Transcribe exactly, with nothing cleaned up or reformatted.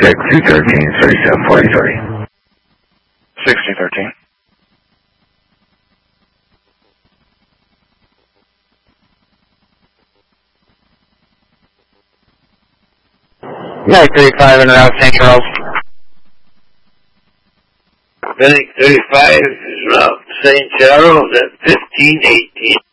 Check two thirteen, thirty-seven forty-three. sixty thirteen. nine thirty-five in route, Saint Charles. Fennec thirty-five is route Saint Charles at fifteen eighteen.